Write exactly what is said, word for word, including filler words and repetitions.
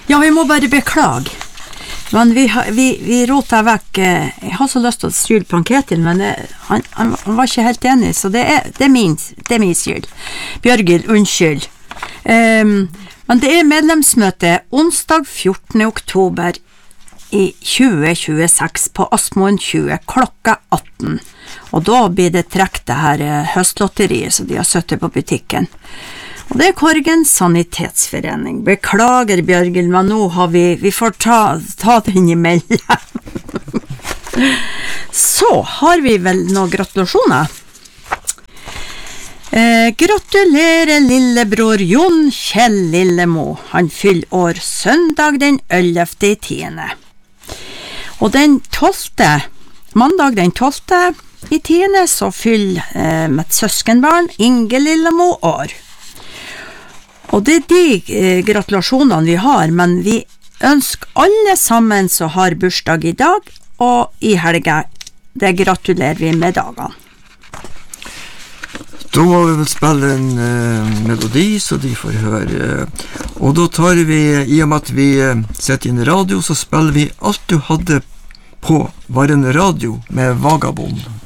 Ja, vi må bare beklage. Men vi, vi, vi rota vekk. Jeg har så lyst til å skylde på Ketil, men det, han, han, han var ikke helt enig, så det er, det er, min, det er min skyld. Bjørgil, unnskyld. Um, men det er medlemsmøte onsdag fjortende oktober i tjue tjueseks på Asmoen tjue klokka atten. Og da blir det trekk det her høstlotteriet som de har søttet på butikken. Og det er Korgen Sanitetsforening. Beklager, Bjørgil, men nå har vi, vi får ta, ta den imellom. Så har vi vel noen gratulasjoner. Eh, gratulerer lillebror Jon Kjell Lillemo. Han fyller år søndag den ellevte i tiende. Og den tolvte, mandag den tolvte i tiende, så fyller eh, mitt søskenbarn Inge Lillemo år. Og det er de eh, gratulasjonene vi har, men vi ønsker alle sammen som har bursdag i dag og i helga. Det gratulerer vi med dagene. Da må vi vel spille en uh, melodi, så de får høre. Og da tar vi, i og med at vi uh, setter inn radio, så spiller vi Alt du hadde på var en radio med Vagabond.